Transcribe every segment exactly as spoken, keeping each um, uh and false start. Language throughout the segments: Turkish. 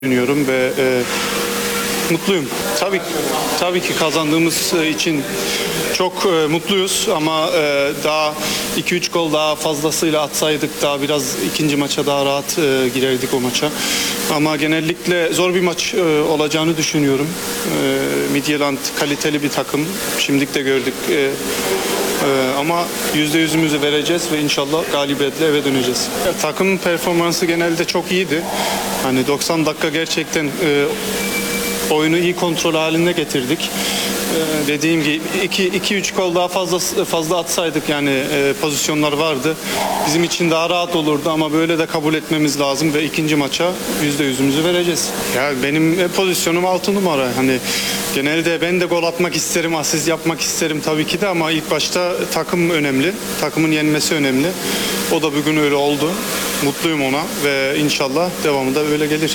düşünüyorum ve e, mutluyum. Tabii tabii ki kazandığımız için çok e, mutluyuz ama e, daha iki üç gol daha fazlasıyla atsaydık daha biraz ikinci maça daha rahat e, girerdik o maça. Ama genellikle zor bir maç e, olacağını düşünüyorum. E, Midtjylland kaliteli bir takım. Şimdilik de gördük. E, Ee, ama yüzde yüzümüzü vereceğiz ve inşallah galibiyetle eve döneceğiz. Ya, takım performansı genelde çok iyiydi. Hani doksan dakika gerçekten e, oyunu iyi kontrol haline getirdik. Ee, dediğim gibi iki üç gol daha fazla fazla atsaydık yani e, pozisyonlar vardı. Bizim için daha rahat olurdu ama böyle de kabul etmemiz lazım ve ikinci maça yüzde yüzümüzü vereceğiz. Ya benim e, pozisyonum altı numara. Hani genelde ben de gol atmak isterim, asist yapmak isterim tabii ki de ama ilk başta takım önemli. Takımın yenmesi önemli. O da bugün öyle oldu. Mutluyum ona ve inşallah devamı da öyle gelir.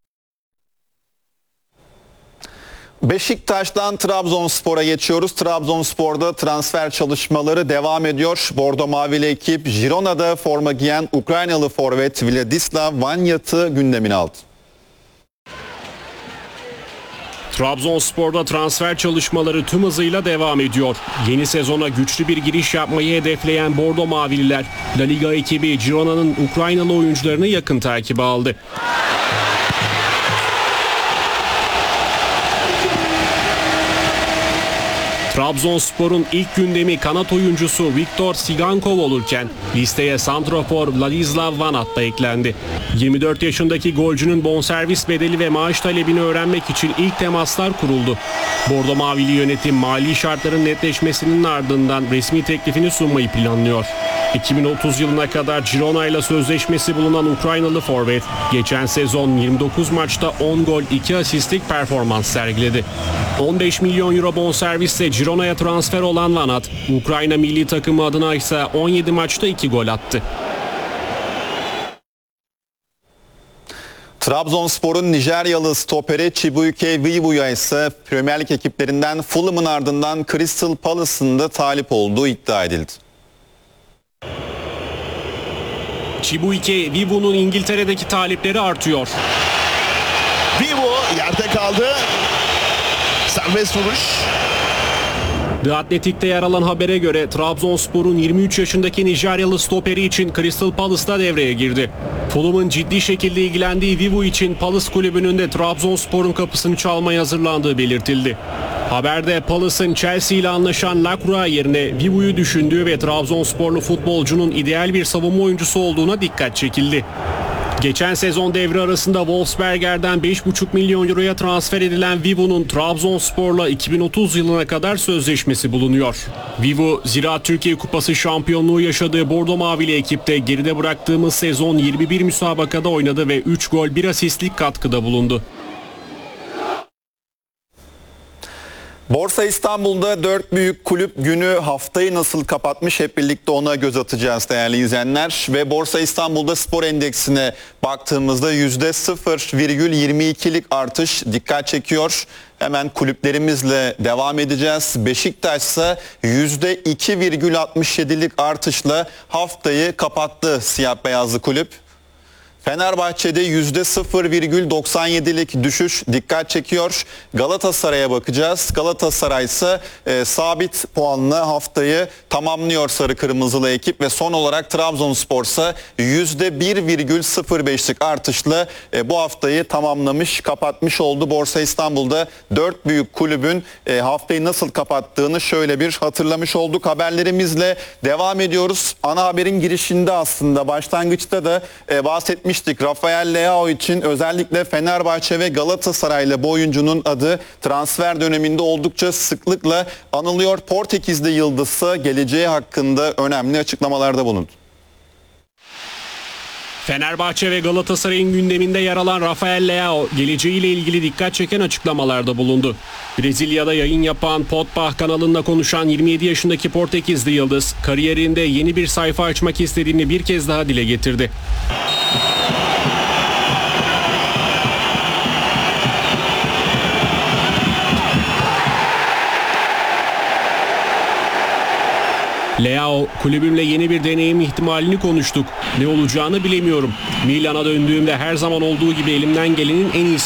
Beşiktaş'tan Trabzonspor'a geçiyoruz. Trabzonspor'da transfer çalışmaları devam ediyor. Bordo Mavili ekip Girona'da forma giyen Ukraynalı forvet Vladislav Vanyat'ı gündemine aldı. Trabzonspor'da transfer çalışmaları tüm hızıyla devam ediyor. Yeni sezona güçlü bir giriş yapmayı hedefleyen Bordo Mavililer, La Liga ekibi Girona'nın Ukraynalı oyuncularını yakın takibe aldı. Trabzonspor'un ilk gündemi kanat oyuncusu Viktor Sigankov olurken listeye santrafor Vladislav Vanat da eklendi. yirmi dört yaşındaki golcünün bonservis bedeli ve maaş talebini öğrenmek için ilk temaslar kuruldu. Bordo Mavili yönetim mali şartların netleşmesinin ardından resmi teklifini sunmayı planlıyor. iki bin otuz yılına kadar Girona ile sözleşmesi bulunan Ukraynalı forvet geçen sezon yirmi dokuz maçta on gol iki asistlik performans sergiledi. on beş milyon euro bonservisle Girona'ya transfer olan Vanat, Ukrayna milli takımı adına ise on yedi maçta iki gol attı. Trabzonspor'un Nijeryalı stoperi Chibuike Vivu'ya ise Premier Lig ekiplerinden Fulham'ın ardından Crystal Palace'ın da talip olduğu iddia edildi. Chibuike Vivu'nun İngiltere'deki talipleri artıyor. Vivu yerde kaldı. Serbest vuruş. The Athletic'te yer alan habere göre Trabzonspor'un yirmi üç yaşındaki Nijeryalı stoperi için Crystal Palace'da devreye girdi. Fulham'ın ciddi şekilde ilgilendiği Vivu için Palace kulübünün de Trabzonspor'un kapısını çalmaya hazırlandığı belirtildi. Haberde Palace'ın Chelsea ile anlaşan Lacroix yerine Vivu'yu düşündüğü ve Trabzonsporlu futbolcunun ideal bir savunma oyuncusu olduğuna dikkat çekildi. Geçen sezon devre arasında Wolfsberger'den beş buçuk milyon euroya transfer edilen Vivu'nun Trabzonspor'la iki bin otuz yılına kadar sözleşmesi bulunuyor. Vivu, Ziraat Türkiye Kupası şampiyonluğu yaşadığı Bordo Mavili ekipte geride bıraktığımız sezon yirmi bir müsabakada oynadı ve üç gol bir asistlik katkıda bulundu. Borsa İstanbul'da dört büyük kulüp günü haftayı nasıl kapatmış hep birlikte ona göz atacağız değerli izleyenler. Ve Borsa İstanbul'da spor endeksine baktığımızda yüzde sıfır virgül yirmi ikilik artış dikkat çekiyor. Hemen kulüplerimizle devam edeceğiz. Beşiktaş ise yüzde iki virgül altmış yedilik artışla haftayı kapattı siyah beyazlı kulüp. Fenerbahçe'de yüzde sıfır virgül doksan yedilik düşüş dikkat çekiyor. Galatasaray'a bakacağız. Galatasaray ise e, sabit puanla haftayı tamamlıyor sarı kırmızılı ekip ve son olarak Trabzonspor ise yüzde bir virgül sıfır beşlik artışla e, bu haftayı tamamlamış, kapatmış oldu. Borsa İstanbul'da dört büyük kulübün e, haftayı nasıl kapattığını şöyle bir hatırlamış olduk. Haberlerimizle devam ediyoruz. Ana haberin girişinde aslında başlangıçta da e, bahsetmiş. Rafael Leao için özellikle Fenerbahçe ve Galatasaray'la bu oyuncunun adı transfer döneminde oldukça sıklıkla anılıyor. Portekizli yıldızı geleceği hakkında önemli açıklamalarda bulundu. Fenerbahçe ve Galatasaray'ın gündeminde yer alan Rafael Leao geleceğiyle ilgili dikkat çeken açıklamalarda bulundu. Brezilya'da yayın yapan Podpah kanalında konuşan yirmi yedi yaşındaki Portekizli yıldız kariyerinde yeni bir sayfa açmak istediğini bir kez daha dile getirdi. Leao, kulübümle yeni bir deneyim ihtimalini konuştuk. Ne olacağını bilemiyorum. Milan'a döndüğümde her zaman olduğu gibi elimden gelenin en iyisini